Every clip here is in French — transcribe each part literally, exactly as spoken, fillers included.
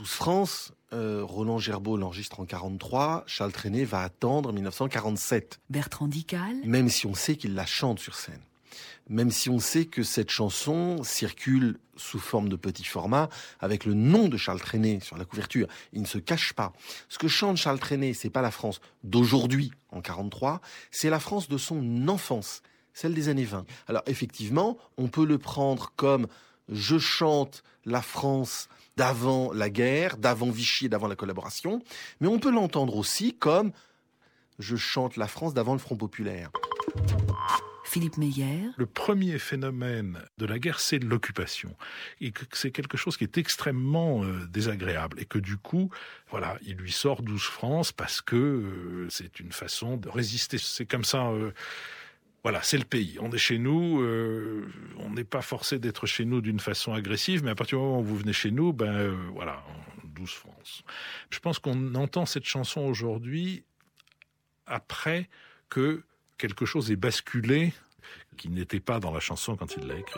douze France, euh, Roland Gerbaud l'enregistre en quarante-trois, Charles Trenet va attendre mille neuf cent quarante-sept. Bertrand Dical. Même si on sait qu'il la chante sur scène. Même si on sait que cette chanson circule sous forme de petit format avec le nom de Charles Trenet sur la couverture. Il ne se cache pas. Ce que chante Charles Trenet, c'est pas la France d'aujourd'hui, en quarante-trois, c'est la France de son enfance, celle des années vingt. Alors effectivement, on peut le prendre comme je chante la France d'avant la guerre, d'avant Vichy et d'avant la collaboration, mais on peut l'entendre aussi comme je chante la France d'avant le Front populaire. Philippe Meyer. Le premier phénomène de la guerre, c'est l'occupation. Et que c'est quelque chose qui est extrêmement euh, désagréable. Et que du coup, voilà, il lui sort douze France parce que euh, c'est une façon de résister. C'est comme ça... Euh, Voilà, c'est le pays. On est chez nous, euh, on n'est pas forcé d'être chez nous d'une façon agressive, mais à partir du moment où vous venez chez nous, ben euh, voilà, douze France. Je pense qu'on entend cette chanson aujourd'hui après que quelque chose ait basculé qui n'était pas dans la chanson quand il l'a écrite.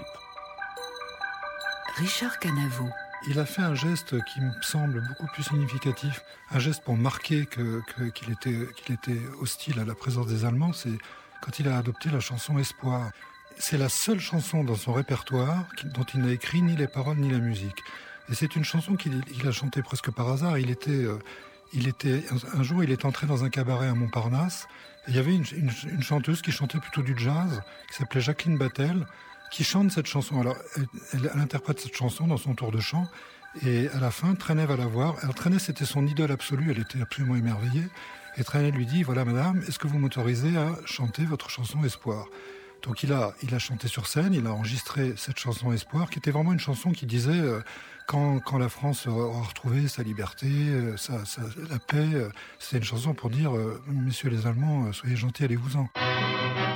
Richard Canaveau. Il a fait un geste qui me semble beaucoup plus significatif, un geste pour marquer que, que, qu'il, était, qu'il était hostile à la présence des Allemands, c'est quand il a adopté la chanson Espoir. C'est la seule chanson dans son répertoire dont il n'a écrit ni les paroles ni la musique. Et c'est une chanson qu'il il a chantée presque par hasard. Il était, euh, il était, un jour, il est entré dans un cabaret à Montparnasse. Et il y avait une, une, une chanteuse qui chantait plutôt du jazz, qui s'appelait Jacqueline Battel, qui chante cette chanson. Alors, elle, elle, elle interprète cette chanson dans son tour de chant. Et à la fin, Trenet va la voir. Alors, Trenet, c'était son idole absolue. Elle était absolument émerveillée. Et Trenet lui dit, voilà madame, est-ce que vous m'autorisez à chanter votre chanson Espoir ? Donc il a, il a chanté sur scène, il a enregistré cette chanson Espoir, qui était vraiment une chanson qui disait euh, quand, quand la France aura retrouvé sa liberté, euh, sa, sa, la paix, euh, c'était une chanson pour dire, euh, messieurs les Allemands, euh, soyez gentils, allez-vous-en.